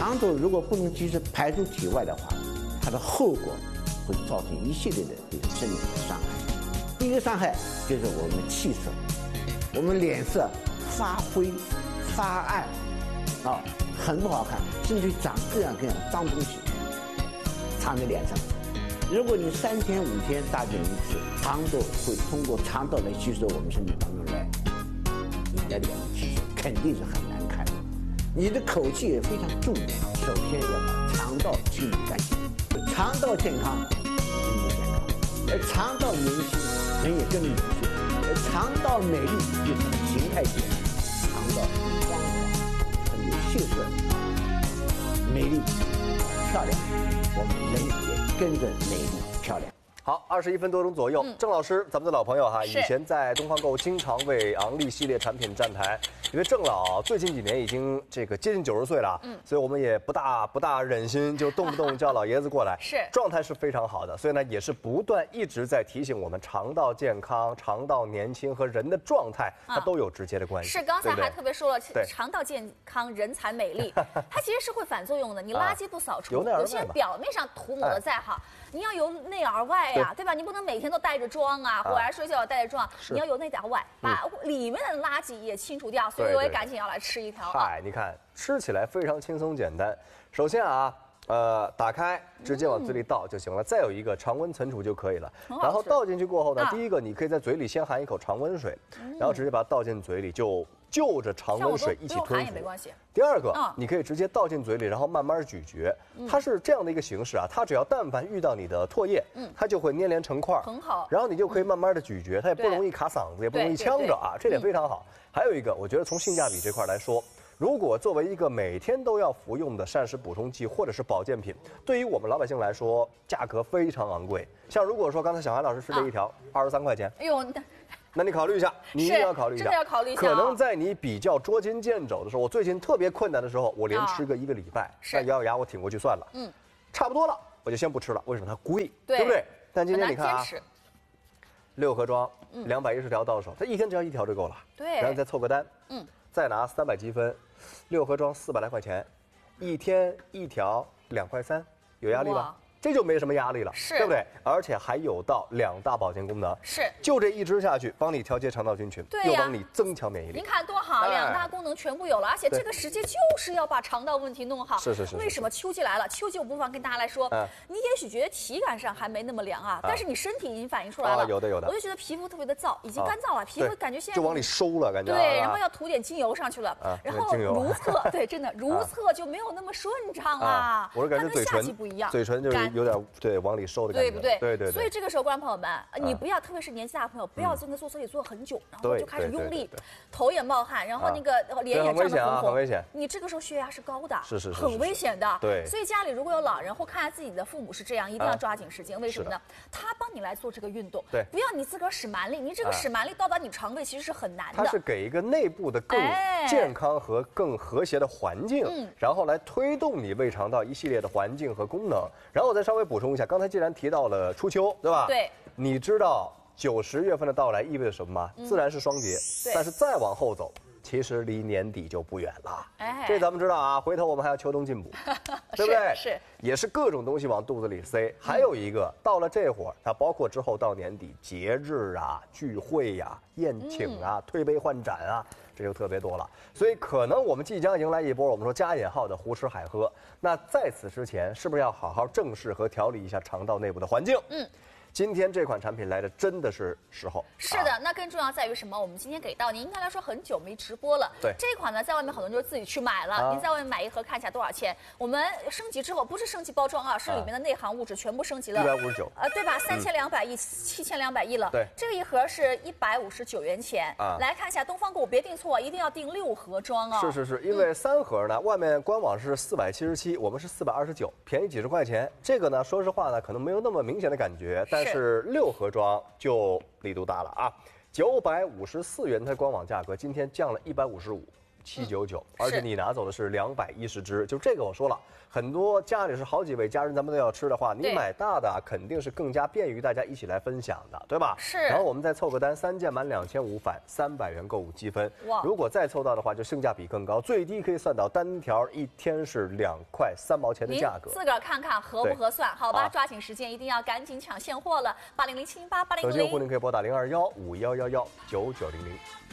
肠痘如果不能及时排出体外的话，它的后果会造成一系列的对身体的伤害。第一个伤害就是我们的气色，我们脸色发灰、发暗，很不好看，甚至长各样各样的脏东西藏在脸上。如果你3天5天大便一次，肠痘会通过肠道来吸收我们身体当中来，你的脸的气色肯定是很难看的。你的口气也非常重要，首先要把肠道清理干净。肠道健康，人就健康；而肠道年轻，人也更年轻；而肠道美丽，就是形态美。肠道很光滑，很有气色，美丽漂亮，我们人也跟着美丽漂亮。 好，21分多钟左右，郑老师，咱们的老朋友哈，以前在东方购经常为昂立系列产品站台，因为郑老最近几年已经这个接近90岁了，所以我们也不大忍心就动不动叫老爷子过来， 是状态是非常好的，所以呢也是不断一直在提醒我们肠道健康、肠道年轻和人的状态它都有直接的关系。 是刚才还特别说了， 对肠道健康人才美丽，它其实是会反作用的。你垃圾不扫除， 由内而外有些人表面上涂抹的再好，你要由内而外呀，对吧？你不能每天都带着妆啊，果然睡觉带着妆，你要由内而外，把里面的垃圾也清除掉。所以我也赶紧要来吃一条啊！ 你看吃起来非常轻松简单。首先啊，打开直接往嘴里倒就行了，再有一个常温存储就可以了。然后倒进去过后呢，第一个你可以在嘴里先含一口常温水，然后直接把它倒进嘴里，就着常温水一起吞服。第二个，你可以直接倒进嘴里，然后慢慢咀嚼。它是这样的一个形式啊，它只要但凡遇到你的唾液，它就会粘连成块， 很好。 然后你就可以慢慢的咀嚼，它也不容易卡嗓子，也不容易呛着啊，这点非常好。还有一个，我觉得从性价比这块来说，如果作为一个每天都要服用的膳食补充剂或者是保健品，对于我们老百姓来说，价格非常昂贵。像如果说刚才小韩老师吃这一条23块钱， 哎呦， 那你考虑一下，你一定要考虑一下， 真的要考虑一下。 可能在你比较捉襟见肘的时候，我最近特别困难的时候，我连吃个1个礼拜，那咬咬牙我挺过去算了，差不多了，我就先不吃了。为什么？它贵，对不对？但今天你看啊，6盒装，210条到手，它一天只要1条就够了。 对， 然后再凑个单，再拿300积分，6盒装400来块钱，一天1条2块3，有压力吧？这就没什么压力了，对不对？而且还有到2大保健功能，就这一支下去，帮你调节肠道菌群，又帮你增强免疫力。 您看多好，2大功能全部有了，而且这个时节就是要把肠道问题弄好。 是。 为什么秋季来了？秋季我不妨跟大家来说，你也许觉得体感上还没那么凉啊，但是你身体已经反映出来了。 有的。 我就觉得皮肤特别的燥，已经干燥了，皮肤感觉现在就往里收了，感觉。 对，然后要涂点精油上去了，然后如厕，对，真的如厕就没有那么顺畅了。 我是感觉嘴唇不一样， 嘴唇就是有点对往里收的感觉， 对不对？ 对。 所以这个时候，观众朋友们，你不要，特别是年纪大的朋友，不要真的坐车里坐很久，然后就开始用力，头也冒汗，然后那个脸也涨得很红， 很危险。 你这个时候血压是高的， 是， 很危险的。 对， 所以家里如果有老人或看见自己的父母是这样，一定要抓紧时间。为什么呢？他帮你来做这个运动， 对， 不要你自个儿使蛮力，你这个使蛮力到达你肠胃其实是很难的。 它是给一个内部的更健康和更和谐的环境，然后来推动你胃肠道一系列的环境和功能。然后我再稍微补充一下，刚才既然提到了初秋，对吧？ 对， 你知道9、10月份的到来意味着什么吗？自然是双节，但是再往后走，其实离年底就不远了。这咱们知道啊，回头我们还要秋冬进补，对不对？ 是， 也是各种东西往肚子里塞。还有一个，到了这会儿，它包括之后到年底节日啊、聚会呀、宴请啊、推杯换盏啊，这就特别多了。所以可能我们即将迎来一波我们说加引号的胡吃海喝。那在此之前，是不是要好好正视和调理一下肠道内部的环境？今天这款产品来的真的是时候。 是的，那更重要在于什么？我们今天给到您，应该来说很久没直播了。 对， 这款呢，在外面很多人就是自己去买了。您在外面买一盒，看一下多少钱？我们升级之后，不是升级包装啊，是里面的内含物质全部升级了。 159， 对吧？3200亿，7200亿了。 对， 这个一盒是159元钱。来看一下东方购物，别订错，一定要订6盒装啊。 是，因为3盒呢，外面官网是477，我们是429，便宜几十块钱。这个呢，说实话呢，可能没有那么明显的感觉，但是6盒装就力度大了啊！954元它的官网价格，今天降了155， 799，而且你拿走的是210只，就这个我说了，很多家里是好几位家人，咱们都要吃的话，你买大的肯定是更加便于大家一起来分享的，对吧？ 是。 然后我们再凑个单，3件满2500返300元购物积分。哇！如果再凑到的话，就性价比更高，最低可以算到单条1天是2块3毛钱的价格。 您自个儿看看合不合算？好吧，抓紧时间，一定要赶紧抢现货了。8007088000。 手机用户您可以拨打021511199900。